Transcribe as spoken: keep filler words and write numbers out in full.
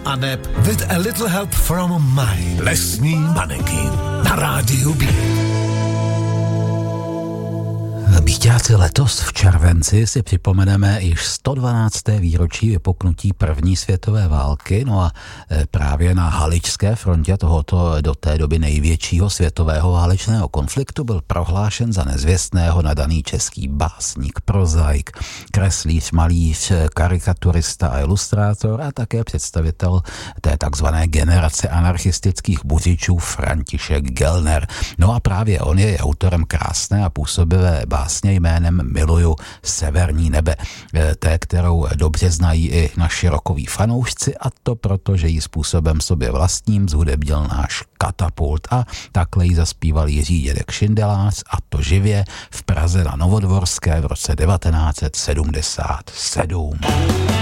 aneb With a Little Help from My lesní manekin na rádiu B. Bíťáci, letos v červenci si připomeneme již sto dvanácté výročí vypuknutí první světové války, no a právě na Haličské frontě tohoto do té doby největšího světového válečného konfliktu byl prohlášen za nezvěstného nadaný český básník, prozaik, kreslíř, malíř, karikaturista a ilustrátor a také představitel té takzvané generace anarchistických buřičů František Gelner. No a právě on je autorem krásné a působivé básně jménem Miluju severní nebe, té, kterou dobře znají i naši rockoví fanoušci, a to proto, že ji způsobem sobě vlastním zhudebnil náš Katapult a takhle ji zaspíval Jiří Dědek Šindelář, a to živě v Praze na Novodvorské v roce devatenáct set sedmdesát sedm.